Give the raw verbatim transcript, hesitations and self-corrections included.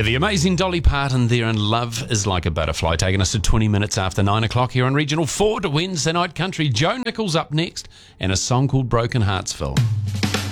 Yeah, the amazing Dolly Parton there, and Love is Like a Butterfly, taking us to twenty minutes after nine o'clock here on Regional four to Wednesday Night Country. Joe Nichols up next, and a song called Broken Heartsville.